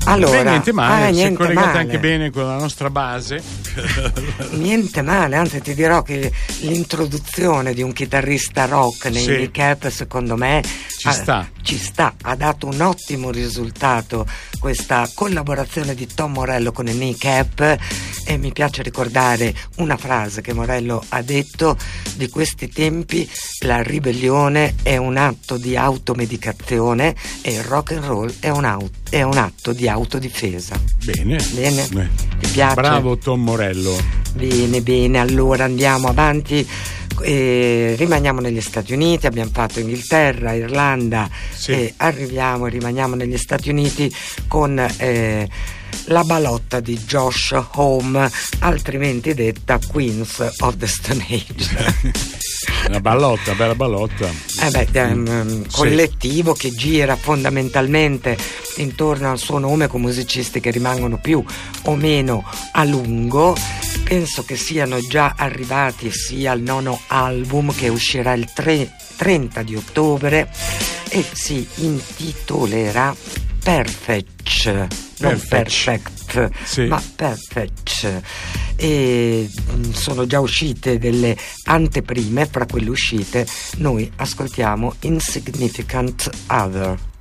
Allora, niente male, si è niente collegata male. anche bene con la nostra base. Niente male, anzi ti dirò che l'introduzione di un chitarrista rock nei Sì. Knick-Up secondo me Ci sta. ha dato un ottimo risultato questa collaborazione di Tom Morello con i Knick-Up, e mi piace ricordare una frase che Morello ha detto: di questi tempi la ribellione è un atto di automedicazione e il rock and roll è un atto di autodifesa. Bene. Ti piace? Bravo Tom Morello. Bene, allora andiamo avanti. Rimaniamo negli Stati Uniti, abbiamo fatto Inghilterra, Irlanda, Sì. e rimaniamo negli Stati Uniti con la balotta di Josh Homme, altrimenti detta Queens of the Stone Age. Una ballotta, bella ballotta. Collettivo che gira fondamentalmente intorno al suo nome, con musicisti che rimangono più o meno a lungo. Penso che siano già arrivati sia al 9º album, che uscirà il 30 di ottobre e si intitolerà Perfect, non Perfect, sì. ma Perfect. E sono già uscite delle anteprime. Fra quelle uscite noi ascoltiamo Insignificant Other.